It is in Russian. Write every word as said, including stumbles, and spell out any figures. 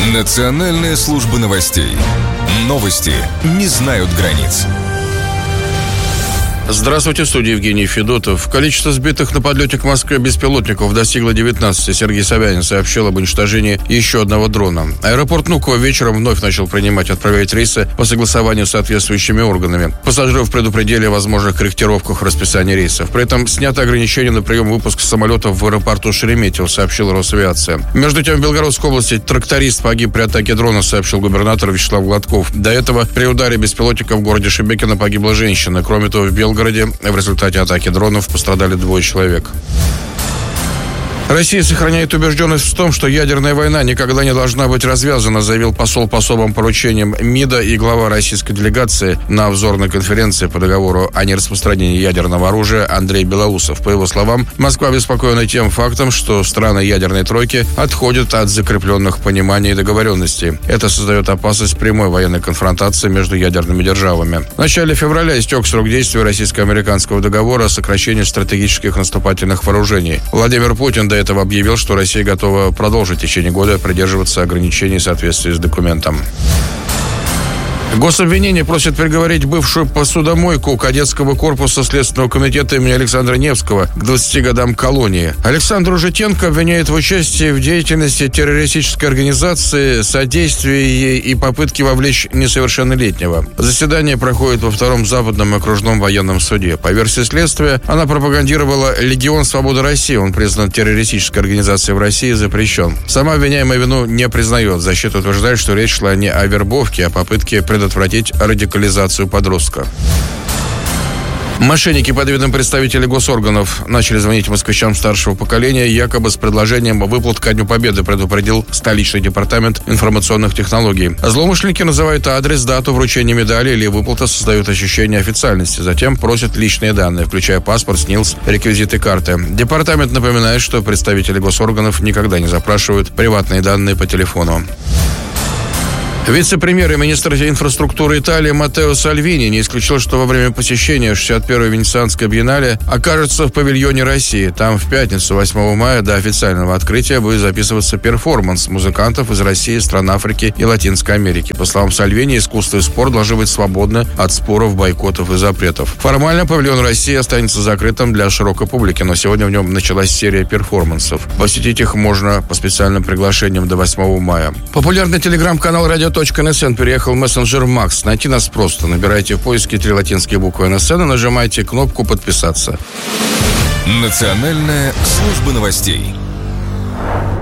Национальная служба новостей. Новости не знают границ. Здравствуйте, в студии Евгений Федотов. Количество сбитых на подлете к Москве беспилотников достигло девятнадцати. Сергей Собянин сообщил об уничтожении еще одного дрона. Аэропорт Внуково вечером вновь начал принимать и отправлять рейсы по согласованию с соответствующими органами. Пассажиров предупредили о возможных корректировках в расписании рейсов. При этом снято ограничение на прием и выпуск самолетов в аэропорту Шереметьево, сообщила Росавиация. Между тем, в Белгородской области тракторист погиб при атаке дрона, сообщил губернатор Вячеслав Гладков. До этого при ударе беспилотника в городе Шебекино погибла женщина. Кроме того, в Белгороде в результате атаки дронов пострадали двое человек. Россия сохраняет убежденность в том, что ядерная война никогда не должна быть развязана, заявил посол по особым поручениям МИДа и глава российской делегации на обзорной конференции по договору о нераспространении ядерного оружия Андрей Белоусов. По его словам, Москва обеспокоена тем фактом, что страны ядерной тройки отходят от закрепленных пониманий и договоренностей. Это создает опасность прямой военной конфронтации между ядерными державами. В начале февраля истек срок действия российско-американского договора о сокращении стратегических наступательных вооружений. Владимир Путин до этого объявил, что Россия готова продолжить в течение года придерживаться ограничений в соответствии с документом. Гособвинение просит приговорить бывшую посудомойку кадетского корпуса Следственного комитета имени Александра Невского к двадцати годам колонии. Александру Житенко обвиняют в участии в деятельности террористической организации, содействии ей и попытке вовлечь несовершеннолетнего. Заседание проходит во втором Западном окружном военном суде. По версии следствия, она пропагандировала Легион Свободы России. Он признан террористической организацией в России и запрещен. Сама обвиняемая вину не признает. Защита утверждает, что речь шла не о вербовке, а о попытке предотвратить радикализацию подростка. Мошенники под видом представителей госорганов начали звонить москвичам старшего поколения якобы с предложением выплат ко Дню Победы, предупредил столичный департамент информационных технологий. Злоумышленники называют адрес, дату вручения медали или выплаты, создают ощущение официальности. Затем просят личные данные, включая паспорт, СНИЛС, реквизиты карты. Департамент напоминает, что представители госорганов никогда не запрашивают приватные данные по телефону. Вице-премьер и министр инфраструктуры Италии Маттео Сальвини не исключил, что во время посещения шестьдесят первой Венецианской биеннале окажется в павильоне России. Там в пятницу, восьмого мая, до официального открытия будет записываться перформанс музыкантов из России, стран Африки и Латинской Америки. По словам Сальвини, искусство и спорт должны быть свободны от споров, бойкотов и запретов. Формально павильон России останется закрытым для широкой публики, но сегодня в нем началась серия перформансов. Посетить их можно по специальным приглашениям до восьмого мая. Популярный телеграм-канал «Радио .эн.эн» переехал в мессенджер Макс. Найти нас просто. Набирайте в поиске три латинские буквы эн эс эн и нажимайте кнопку «Подписаться». Национальная служба новостей.